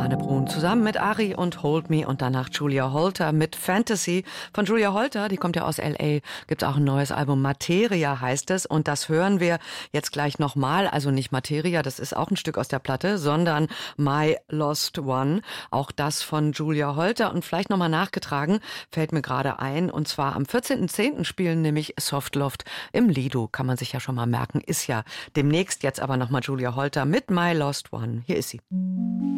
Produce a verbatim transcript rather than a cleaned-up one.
Arne Brun zusammen mit Ari und Hold Me und danach Julia Holter mit Fantasy. Von Julia Holter, die kommt ja aus L A, gibt es auch ein neues Album, Materia heißt es, und das hören wir jetzt gleich nochmal, also nicht Materia, das ist auch ein Stück aus der Platte, sondern My Lost One, auch das von Julia Holter, und vielleicht nochmal nachgetragen, fällt mir gerade ein, und zwar am vierzehnten zehnten spielen nämlich Softloft im Lido, kann man sich ja schon mal merken, ist ja demnächst. Jetzt aber nochmal Julia Holter mit My Lost One. Hier ist sie.